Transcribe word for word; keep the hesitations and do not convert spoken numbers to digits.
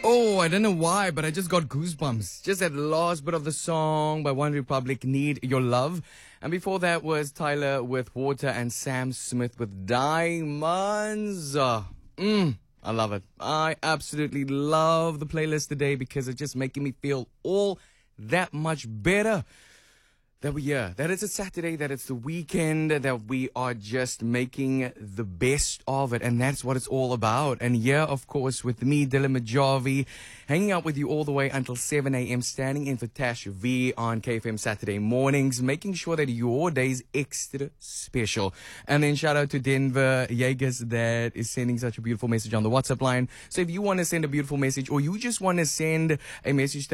Oh, I don't know why, but I just got goosebumps. Just that last bit of the song by One Republic, Need Your Love. And before that was Tyler with Water and Sam Smith with Diamonds. Uh, mm, I love it. I absolutely love the playlist today because it's just making me feel all that much better. That we yeah, that it's a Saturday, that it's the weekend, that we are just making the best of it, and that's what it's all about. And yeah, of course, with me, Dylan Majavi, hanging out with you all the way until seven a.m., standing in for Tash V on K F M Saturday mornings, making sure that your day is extra special. And then shout out to Denver Jaegers that is sending such a beautiful message on the WhatsApp line. So if you want to send a beautiful message, or you just want to send a message